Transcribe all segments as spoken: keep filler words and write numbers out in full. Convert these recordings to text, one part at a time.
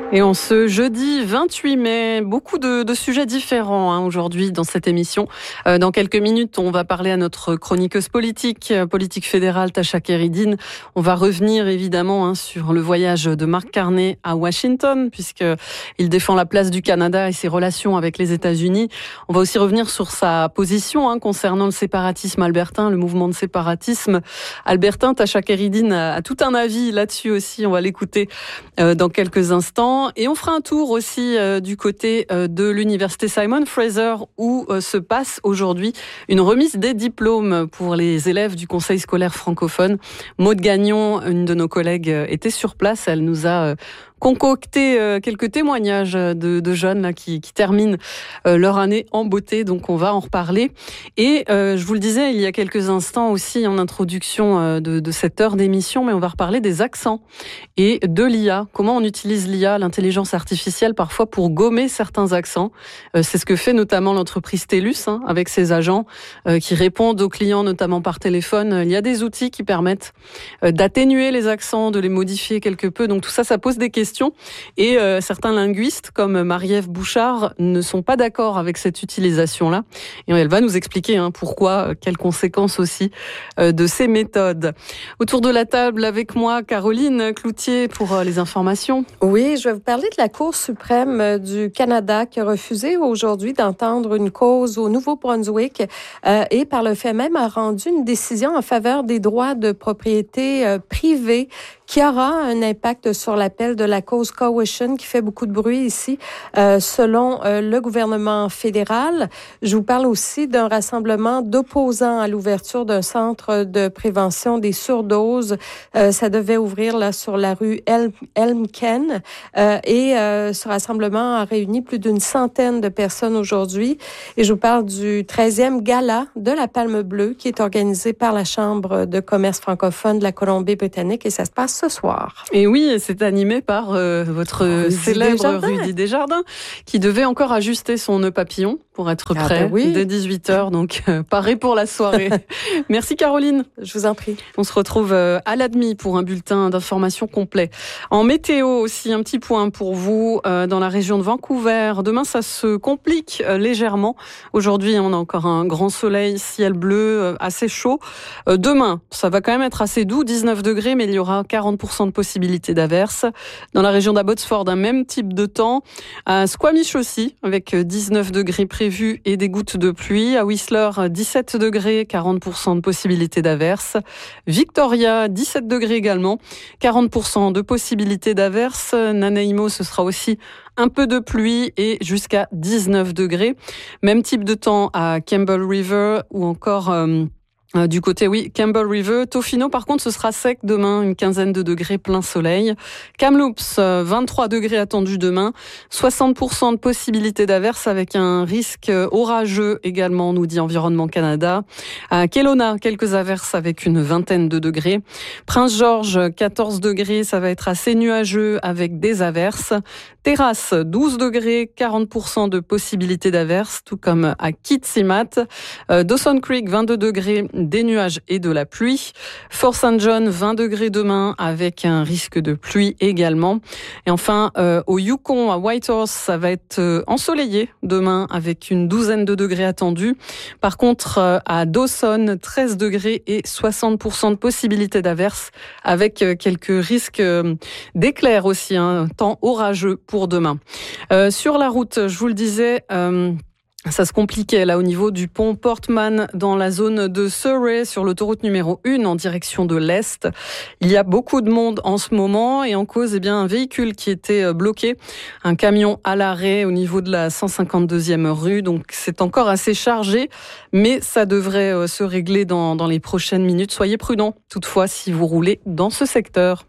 Et en ce jeudi vingt-huit mai, beaucoup de, de sujets différents hein, aujourd'hui dans cette émission. Euh, dans quelques minutes, on va parler à notre chroniqueuse politique, politique fédérale, Tascha Keridine. On va revenir évidemment hein, sur le voyage de Mark Carney à Washington, puisqu'il défend la place du Canada et ses relations avec les États-Unis. On va aussi revenir sur sa position hein, concernant le séparatisme albertain, le mouvement de séparatisme albertain. Tascha Keridine a, a tout un avis là-dessus aussi. On va l'écouter euh, dans quelques instants. Et on fera un tour aussi euh, du côté euh, de l'université Simon Fraser où euh, se passe aujourd'hui une remise des diplômes pour les élèves du conseil scolaire francophone. Maude Gagnon, une de nos collègues, euh, était sur place. Elle nous a euh, concocté euh, quelques témoignages de, de jeunes là, qui, qui terminent euh, leur année en beauté. Donc on va en reparler. Et euh, je vous le disais il y a quelques instants aussi en introduction euh, de, de cette heure d'émission, mais on va reparler des accents et de l'I A. Comment on utilise l'I A, l'intelligence artificielle, parfois pour gommer certains accents. Euh, c'est ce que fait notamment l'entreprise TELUS hein, avec ses agents euh, qui répondent aux clients notamment par téléphone. Il y a des outils qui permettent euh, d'atténuer les accents, de les modifier quelque peu. Donc tout ça, ça pose des questions. Et euh, certains linguistes, comme Marie-Ève Bouchard, ne sont pas d'accord avec cette utilisation-là. Et elle va nous expliquer hein, pourquoi, quelles conséquences aussi euh, de ces méthodes. Autour de la table avec moi, Caroline Cloutier pour euh, les informations. Oui, je vais vous parler de la Cour suprême du Canada qui a refusé aujourd'hui d'entendre une cause au Nouveau-Brunswick euh, et par le fait même a rendu une décision en faveur des droits de propriété euh, privée qui aura un impact sur l'appel de la cause Coalition qui fait beaucoup de bruit ici, euh, selon euh, le gouvernement fédéral. Je vous parle aussi d'un rassemblement d'opposants à l'ouverture d'un centre de prévention des surdoses. Euh, ça devait ouvrir là sur la rue El- Elmken euh, et euh, ce rassemblement a réuni plus d'une centaine de personnes aujourd'hui. Et je vous parle du treizième gala de la Palme Bleue qui est organisé par la Chambre de commerce francophone de la Colombie-Britannique et ça se passe ce soir. Et oui, c'est animé par euh, votre Rudy célèbre Desjardins. Rudy Desjardins, qui devait encore ajuster son nœud papillon pour être prêt ah ben oui. dès dix-huit heures, donc euh, paré pour la soirée. Merci Caroline. Je vous en prie. On se retrouve euh, à l'admi pour un bulletin d'information complet. En météo aussi, un petit point pour vous euh, dans la région de Vancouver. Demain, ça se complique euh, légèrement. Aujourd'hui, on a encore un grand soleil, ciel bleu, euh, assez chaud. Euh, demain, ça va quand même être assez doux, dix-neuf degrés, mais il y aura quarante pour cent de possibilité d'averse. Dans la région d'Abbotsford, un même type de temps. À Squamish aussi, avec dix-neuf degrés prévus et des gouttes de pluie. À Whistler, dix-sept degrés, quarante pour cent de possibilité d'averse. Victoria, dix-sept degrés également, quarante pour cent de possibilité d'averse. Nanaimo, ce sera aussi un peu de pluie et jusqu'à dix-neuf degrés. Même type de temps à Campbell River ou encore... Euh, Euh, du côté, oui, Campbell River. Tofino, par contre, ce sera sec demain, une quinzaine de degrés, plein soleil. Kamloops, euh, vingt-trois degrés attendus demain, soixante pour cent de possibilité d'averse avec un risque orageux également, nous dit Environnement Canada. À Kelowna, quelques averses avec une vingtaine de degrés. Prince-Georges, quatorze degrés, ça va être assez nuageux avec des averses. Terrasse, douze degrés, quarante pour cent de possibilité d'averse, tout comme à Kitimat. Euh, Dawson Creek, vingt-deux degrés, des nuages et de la pluie. Fort Saint John, vingt degrés demain avec un risque de pluie également. Et enfin, euh, au Yukon, à Whitehorse, ça va être euh, ensoleillé demain avec une douzaine de degrés attendus. Par contre, euh, à Dawson, treize degrés et soixante pour cent de possibilité d'averse avec euh, quelques risques euh, d'éclairs aussi, un hein, temps orageux pour demain. Euh, sur la route, je vous le disais... Euh, Ça se compliquait là au niveau du pont Portman dans la zone de Surrey sur l'autoroute numéro un en direction de l'Est. Il y a beaucoup de monde en ce moment et en cause eh bien, un véhicule qui était bloqué, un camion à l'arrêt au niveau de la cent cinquante-deuxième rue. Donc c'est encore assez chargé, mais ça devrait se régler dans, dans les prochaines minutes. Soyez prudents toutefois si vous roulez dans ce secteur.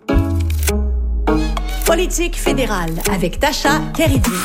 Politique fédérale avec Tascha Keridine.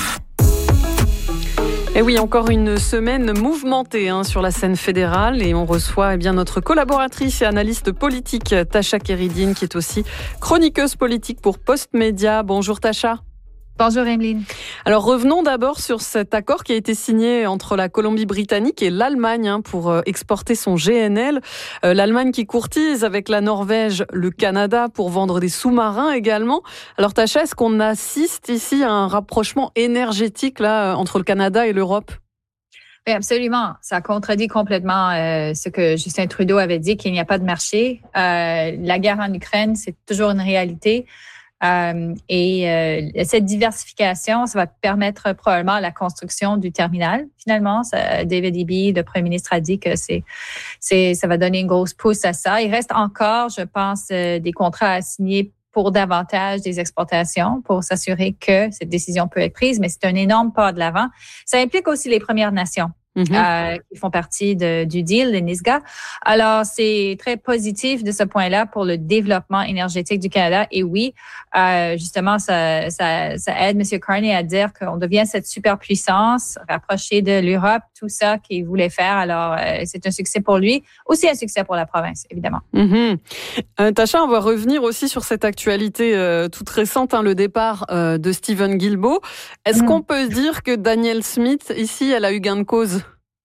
Et oui, encore une semaine mouvementée hein, sur la scène fédérale et on reçoit eh bien, notre collaboratrice et analyste politique Tascha Keridine qui est aussi chroniqueuse politique pour Postmédia. Bonjour Tascha. Bonjour Emeline. Alors revenons d'abord sur cet accord qui a été signé entre la Colombie-Britannique et l'Allemagne hein, pour exporter son G N L. Euh, L'Allemagne qui courtise avec la Norvège, le Canada pour vendre des sous-marins également. Alors Tasha, est-ce qu'on assiste ici à un rapprochement énergétique là entre le Canada et l'Europe? Oui, absolument. Ça contredit complètement euh, ce que Justin Trudeau avait dit, qu'il n'y a pas de marché. Euh, la guerre en Ukraine, c'est toujours une réalité. Euh, et euh, cette diversification, ça va permettre probablement la construction du terminal. Finalement, ça, David Eby, le premier ministre, a dit que c'est, c'est, ça va donner une grosse pousse à ça. Il reste encore, je pense, euh, des contrats à signer pour davantage des exportations, pour s'assurer que cette décision peut être prise, mais c'est un énorme pas de l'avant. Ça implique aussi les Premières Nations. Mm-hmm. Euh, qui font partie de, du deal, les NISGA. Alors, c'est très positif de ce point-là pour le développement énergétique du Canada. Et oui, euh, justement, ça, ça, ça aide M. Carney à dire qu'on devient cette superpuissance rapprochée de l'Europe, tout ça qu'il voulait faire. Alors, euh, c'est un succès pour lui, aussi un succès pour la province, évidemment. Mm-hmm. Euh, Tasha, on va revenir aussi sur cette actualité euh, toute récente, hein, le départ euh, de Stephen Guilbeault. Est-ce mm. qu'on peut dire que Danielle Smith, ici, elle a eu gain de cause?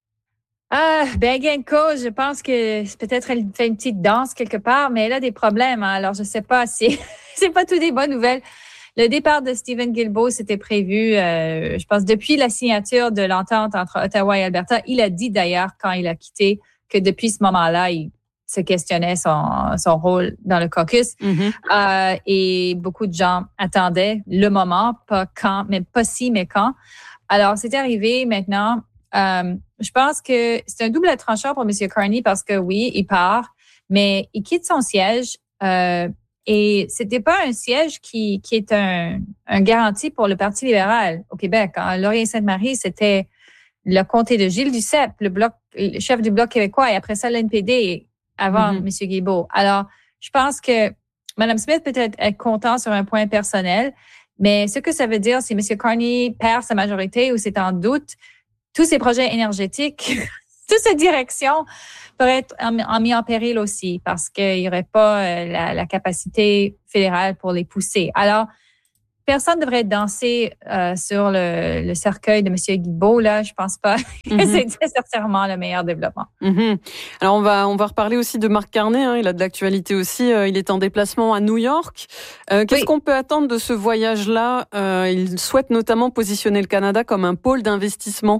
Ah, ben, gain de cause, je pense que peut-être elle fait une petite danse quelque part, mais elle a des problèmes. Hein, alors, je sais pas si c'est pas tout des bonnes nouvelles. Le départ de Stephen Guilbeault, c'était prévu, euh, je pense, depuis la signature de l'entente entre Ottawa et Alberta. Il a dit d'ailleurs, quand il a quitté, que depuis ce moment-là, il se questionnait son, son rôle dans le caucus. Mm-hmm. Euh, et beaucoup de gens attendaient le moment, pas quand, mais pas si, mais quand. Alors, c'est arrivé maintenant. Euh, je pense que c'est un double tranchant pour M. Carney parce que oui, il part, mais il quitte son siège euh, et c'était pas un siège qui, qui est un, un garantie pour le Parti libéral au Québec. Hein. Laurier-Sainte-Marie, c'était le comté de Gilles Duceppe, le bloc, le chef du Bloc québécois, et après ça, l'N P D avant mm-hmm. M. Guilbeault. Alors, je pense que Mme Smith peut être, être content sur un point personnel, mais ce que ça veut dire, si M. Carney perd sa majorité ou c'est en doute, tous ces projets énergétiques, toute cette direction pourrait être en, en mis en péril aussi parce qu'il n'y aurait pas euh, la, la capacité fédérale pour les pousser. Alors, personne ne devrait danser euh, sur le, le cercueil de M. Guilbeault, là. Je pense pas que mm-hmm. c'est nécessairement le meilleur développement. Mm-hmm. Alors, on va, on va reparler aussi de Marc Carney. Hein. Il a de l'actualité aussi. Euh, il est en déplacement à New York. Euh, qu'est-ce oui. qu'on peut attendre de ce voyage-là? Euh, il souhaite notamment positionner le Canada comme un pôle d'investissement.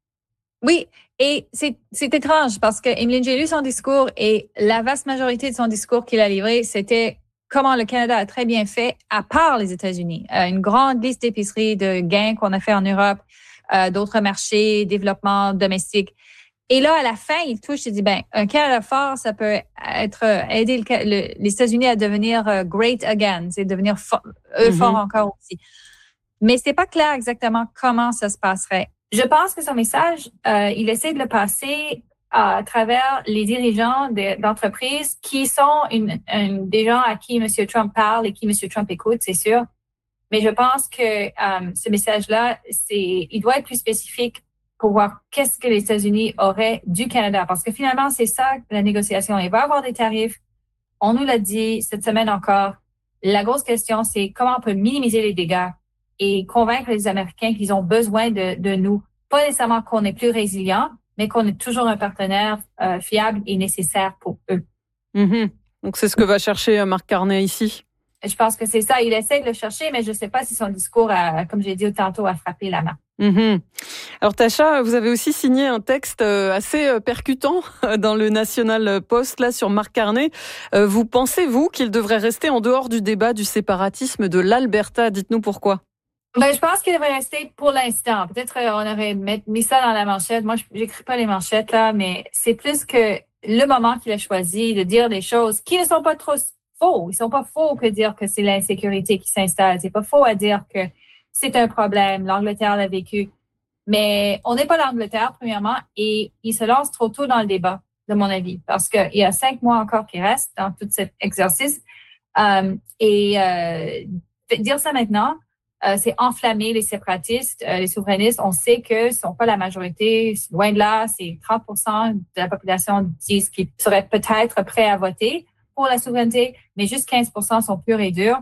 Oui, et c'est, c'est étrange parce que Emeline, j'ai lu son discours et la vaste majorité de son discours qu'il a livré, c'était comment le Canada a très bien fait, à part les États-Unis. Euh, une grande liste d'épiceries, de gains qu'on a fait en Europe, euh, d'autres marchés, développement domestique. Et là, à la fin, il touche et dit, ben, un Canada fort, ça peut être aider le, le, les États-Unis à devenir uh, great again, c'est devenir for, eux mm-hmm. forts encore aussi. Mais c'est pas clair exactement comment ça se passerait. Je pense que son message, euh, il essaie de le passer à travers les dirigeants de, d'entreprises qui sont une, une, des gens à qui M. Trump parle et qui M. Trump écoute, c'est sûr. Mais je pense que euh, ce message-là, c'est, il doit être plus spécifique pour voir qu'est-ce que les États-Unis auraient du Canada. Parce que finalement, c'est ça la négociation. Il va y avoir des tarifs. On nous l'a dit cette semaine encore. La grosse question, c'est comment on peut minimiser les dégâts et convaincre les Américains qu'ils ont besoin de, de nous. Pas nécessairement qu'on est plus résilient, mais qu'on est toujours un partenaire euh, fiable et nécessaire pour eux. Mm-hmm. Donc, c'est ce que va chercher Marc Carney ici. Je pense que c'est ça. Il essaie de le chercher, mais je ne sais pas si son discours, a, comme j'ai dit tantôt, a frappé la main. Mm-hmm. Alors, Tasha, vous avez aussi signé un texte assez percutant dans le National Post là, sur Marc Carney. Vous pensez, vous, qu'il devrait rester en dehors du débat du séparatisme de l'Alberta? Dites-nous pourquoi. Ben, je pense qu'il devrait rester pour l'instant. Peut-être on aurait mis ça dans la manchette. Moi, je n'écris pas les manchettes, là, mais c'est plus que le moment qu'il a choisi de dire des choses qui ne sont pas trop faux. Ils sont pas faux que dire que c'est l'insécurité qui s'installe. C'est pas faux à dire que c'est un problème. L'Angleterre l'a vécu. Mais on n'est pas l'Angleterre, premièrement, et il se lance trop tôt dans le débat, de mon avis, parce qu'il y a cinq mois encore qui restent dans tout cet exercice. Euh, et euh, dire ça maintenant, Euh, c'est enflammer les séparatistes, euh, les souverainistes. On sait que ce sont pas la majorité. Loin de là, c'est trente pour cent de la population disent qu'ils seraient peut-être prêts à voter pour la souveraineté, mais juste quinze pour cent sont purs et durs.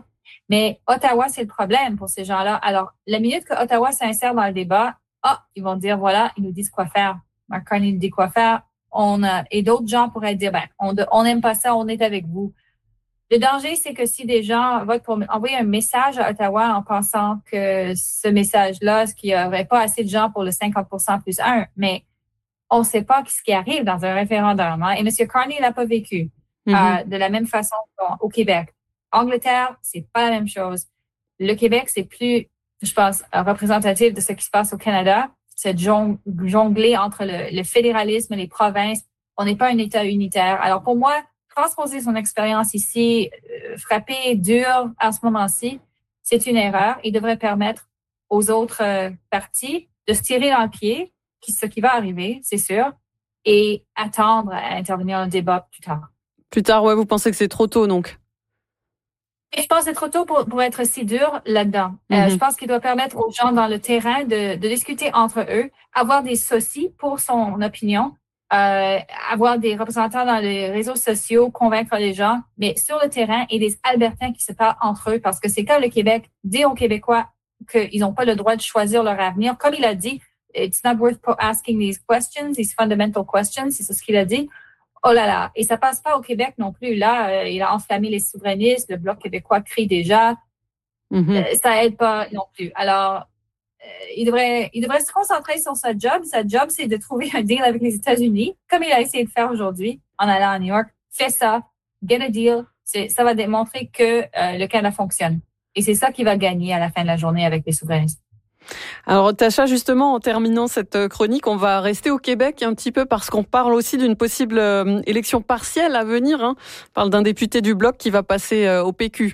Mais Ottawa, c'est le problème pour ces gens-là. Alors, la minute que Ottawa s'insère dans le débat, ah, ils vont dire, voilà, ils nous disent quoi faire. Mark Carney nous dit quoi faire. On a, et d'autres gens pourraient dire, ben, on, on n'aime pas ça, on est avec vous. Le danger, c'est que si des gens votent pour envoyer un message à Ottawa en pensant que ce message-là, ce qu'il n'y aurait pas assez de gens pour le cinquante pour cent plus un, mais on ne sait pas ce qui arrive dans un référendum. Hein? Et M. Carney l'a pas vécu mm-hmm. euh, de la même façon qu'au Québec. Angleterre, c'est pas la même chose. Le Québec, c'est plus, je pense, représentatif de ce qui se passe au Canada. C'est jongler entre le, le fédéralisme, les provinces. On n'est pas un État unitaire. Alors pour moi, transposer son expérience ici, euh, frapper dur à ce moment-ci, c'est une erreur. Il devrait permettre aux autres euh, partis de se tirer dans le pied, qui, ce qui va arriver, c'est sûr, et attendre à intervenir dans le débat plus tard. Plus tard, ouais, vous pensez que c'est trop tôt, donc? Et je pense que c'est trop tôt pour, pour être si dur là-dedans. Mm-hmm. Euh, je pense qu'il doit permettre aux gens dans le terrain de, de discuter entre eux, avoir des socis pour son opinion, Euh, avoir des représentants dans les réseaux sociaux, convaincre les gens, mais sur le terrain et des Albertains qui se parlent entre eux, parce que c'est comme le Québec dit aux Québécois qu'ils n'ont pas le droit de choisir leur avenir. Comme il a dit, it's not worth asking these questions, these fundamental questions, c'est ce qu'il a dit. Oh là là, et ça passe pas au Québec non plus. Là, euh, il a enflammé les souverainistes, le Bloc québécois crie déjà. Mm-hmm. Euh, ça aide pas non plus. Alors, Euh, il devrait, il devrait se concentrer sur sa job. Sa job, c'est de trouver un deal avec les États-Unis, comme il a essayé de faire aujourd'hui en allant à New York. Fais ça, get a deal. C'est, ça va démontrer que euh, le Canada fonctionne. Et c'est ça qui va gagner à la fin de la journée avec les souverainistes. Alors, Tasha, justement, en terminant cette chronique, on va rester au Québec un petit peu parce qu'on parle aussi d'une possible euh, élection partielle à venir. Hein. On parle d'un député du Bloc qui va passer euh, au P Q.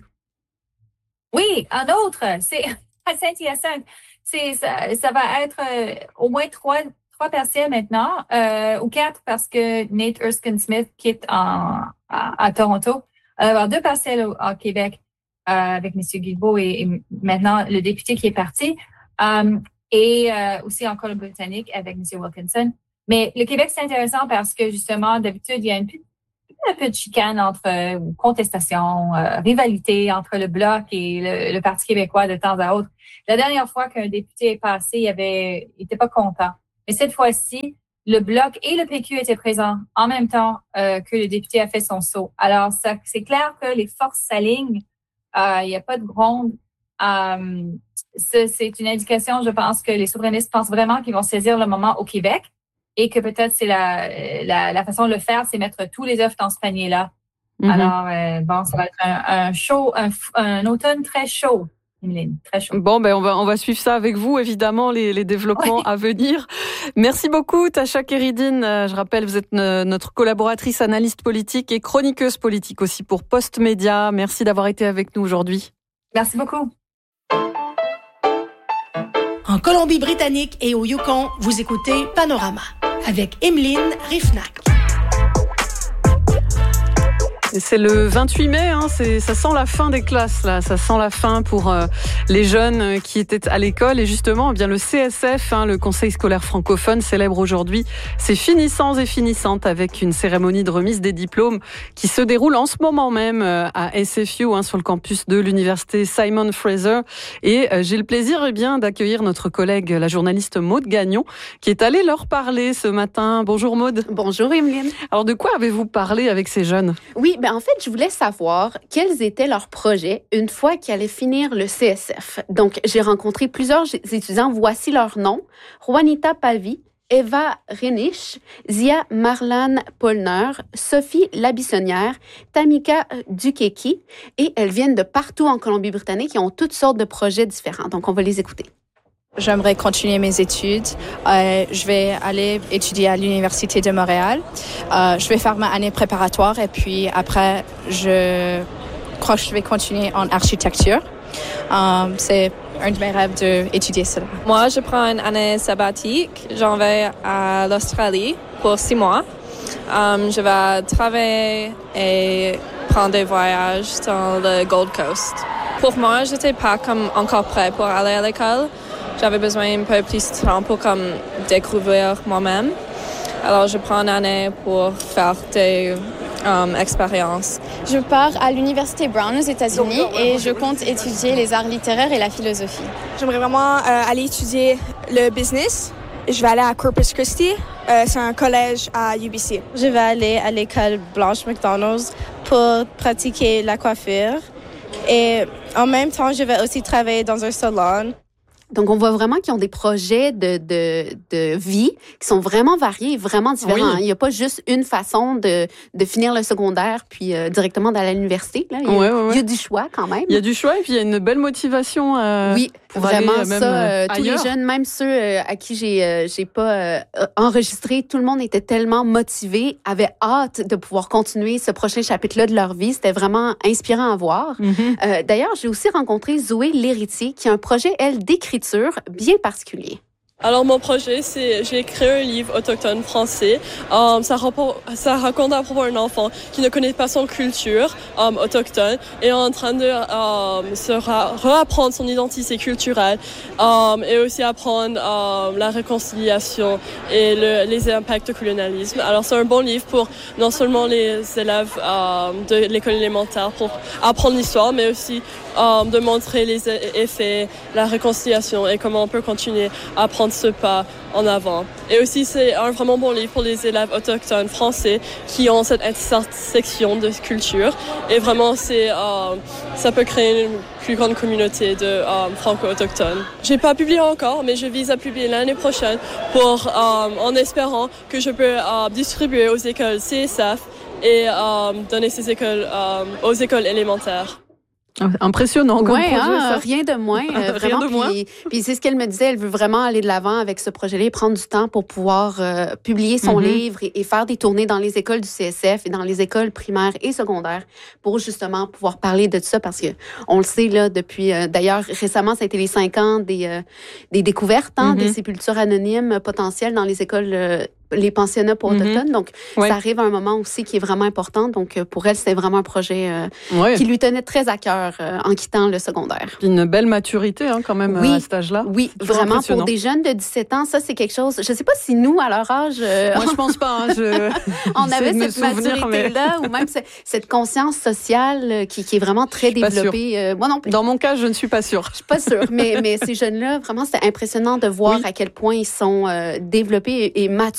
Oui, un autre. C'est à Saint-Hyacinthe. C'est, ça, ça va être euh, au moins trois, trois partiels maintenant, euh, ou quatre parce que Nate Erskine-Smith quitte en, à, à Toronto. Alors, deux partiels au, au Québec euh, avec M. Guilbeault et, et maintenant le député qui est parti. Um, et euh, aussi en Colombie-Britannique avec M. Wilkinson. Mais le Québec, c'est intéressant parce que justement, d'habitude, il y a une, un peu de chicane entre euh, contestation, euh, rivalité entre le Bloc et le, le Parti québécois de temps à autre. La dernière fois qu'un député est passé, il avait, il était pas content. Mais cette fois-ci, le Bloc et le P Q étaient présents en même temps euh, que le député a fait son saut. Alors, ça, c'est clair que les forces s'alignent. Euh, il n'y a pas de gronde. Euh, c'est, c'est une indication, je pense, que les souverainistes pensent vraiment qu'ils vont saisir le moment au Québec et que peut-être c'est la, la, la façon de le faire, c'est mettre tous les œufs dans ce panier-là. Mm-hmm. Alors, euh, bon, ça va être un, un chaud, un, un automne très chaud. Emeline, très chaud. Bon, ben on va on va suivre ça avec vous, évidemment, les, les développements oui. à venir. Merci beaucoup, Tasha Kheireddine. Je rappelle, vous êtes notre collaboratrice, analyste politique et chroniqueuse politique aussi pour Postmédia. Merci d'avoir été avec nous aujourd'hui. Merci beaucoup. En Colombie-Britannique et au Yukon, vous écoutez Panorama avec Emeline Rifnac. C'est le vingt-huit mai, hein, c'est, ça sent la fin des classes, là. Ça sent la fin pour euh, les jeunes qui étaient à l'école. Et justement, eh bien le C S F, hein, le Conseil scolaire francophone, célèbre aujourd'hui ses finissants et finissantes avec une cérémonie de remise des diplômes qui se déroule en ce moment même euh, à S F U, hein, sur le campus de l'université Simon Fraser. Et euh, j'ai le plaisir eh bien d'accueillir notre collègue, la journaliste Maude Gagnon, qui est allée leur parler ce matin. Bonjour Maude. Bonjour Emeline. Alors de quoi avez-vous parlé avec ces jeunes? Oui, ben en fait, je voulais savoir quels étaient leurs projets une fois qu'ils allaient finir le C S F. Donc, j'ai rencontré plusieurs étudiants. Voici leurs noms. Juanita Pavi, Eva Renich, Zia Marlan Polner, Sophie Labissonnière, Tamika Dukeki. Et elles viennent de partout en Colombie-Britannique et ont toutes sortes de projets différents. Donc, on va les écouter. J'aimerais continuer mes études. Euh, je vais aller étudier à l'Université de Montréal. Euh, je vais faire ma année préparatoire et puis après, je crois que je vais continuer en architecture. Um, c'est un de mes rêves d'étudier cela. Moi, je prends une année sabbatique. J'en vais à l'Australie pour six mois. Um, je vais travailler et prendre des voyages dans le Gold Coast. Pour moi, je n'étais pas comme encore prêt pour aller à l'école. J'avais besoin un peu plus de temps pour comme découvrir moi-même. Alors, je prends une année pour faire des um, expérience. Je pars à l'Université Brown aux États-Unis et je compte étudier les arts littéraires et la philosophie. J'aimerais vraiment euh, aller étudier le business. Je vais aller à Corpus Christi. Euh, c'est un collège à U B C. Je vais aller à l'école Blanche McDonald's pour pratiquer la coiffure. Et en même temps, je vais aussi travailler dans un salon. Donc, on voit vraiment qu'ils ont des projets de, de, de vie qui sont vraiment variés et vraiment différents. Oui. Il n'y a pas juste une façon de, de finir le secondaire puis euh, directement d'aller à l'université. Là. Il, y a, ouais, ouais, ouais. il y a du choix quand même. Il y a du choix et puis il y a une belle motivation. Euh, oui, pour vraiment aller, ça. Euh, tous ailleurs. les jeunes, même ceux euh, à qui j'ai euh, j'ai pas euh, enregistré, tout le monde était tellement motivé, avait hâte de pouvoir continuer ce prochain chapitre-là de leur vie. C'était vraiment inspirant à voir. Mm-hmm. Euh, d'ailleurs, j'ai aussi rencontré Zoé L'Héritier qui a un projet, elle, d'écriture bien particulier. Alors, mon projet, c'est, j'ai créé un livre autochtone français. Um, ça, rapport, ça raconte à propos d'un enfant qui ne connaît pas son culture um, autochtone et est en train de um, se ra- réapprendre son identité culturelle um, et aussi apprendre um, la réconciliation et le, les impacts du colonialisme. Alors, c'est un bon livre pour non seulement les élèves um, de l'école élémentaire pour apprendre l'histoire, mais aussi um, de montrer les effets, la réconciliation et comment on peut continuer à apprendre ce pas en avant. Et aussi, c'est un vraiment bon livre pour les élèves autochtones français qui ont cette intersection de culture. Et vraiment, c'est, euh, ça peut créer une plus grande communauté de euh, franco-autochtones. J'ai pas publié encore, mais je vise à publier l'année prochaine pour, euh, en espérant que je peux euh, distribuer aux écoles C S F et euh, donner ces écoles euh, aux écoles élémentaires. Impressionnant comme ouais, projet, hein, ça. Rien de moins. Euh, rien vraiment, de moins. Puis, puis c'est ce qu'elle me disait. Elle veut vraiment aller de l'avant avec ce projet-là et prendre du temps pour pouvoir euh, publier son mm-hmm. livre et, et faire des tournées dans les écoles du C S F et dans les écoles primaires et secondaires pour justement pouvoir parler de tout ça parce que on le sait là depuis. Euh, d'ailleurs, récemment, ça a été les cinq ans des euh, des découvertes, hein, mm-hmm. des sépultures anonymes potentielles dans les écoles. Euh, les pensionnats pour autochtones. Mm-hmm. Donc, ouais. ça arrive à un moment aussi qui est vraiment important. Donc, pour elle, c'était vraiment un projet euh, ouais. qui lui tenait très à cœur euh, en quittant le secondaire. Puis une belle maturité, hein, quand même, oui. à cet âge-là. Oui, vraiment. Pour des jeunes de dix-sept ans, ça, c'est quelque chose... Je ne sais pas si nous, à leur âge... Euh, Moi, je pense pas. Hein, je... on avait cette souvenir, maturité-là mais... ou même cette conscience sociale qui, qui est vraiment très développée. Euh, moi non plus. Dans mon cas, je ne suis pas sûre. Je suis pas sûre. mais, mais ces jeunes-là, vraiment, c'était impressionnant de voir oui. à quel point ils sont euh, développés et, et matures